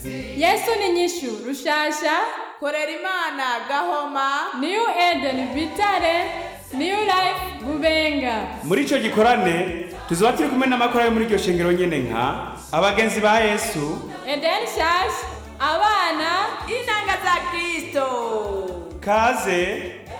Yesu ni nyishu Rushasha, Korera Imana Gahoma, New Eden Bitare, New Life Bubenga. Muri ico gikorane tuzoba turi kumwe n'amakora yo muri iryo shengero nyene nka abagenzi ba Yesu, Eden Church, abana Intanga za Kristo. Kaze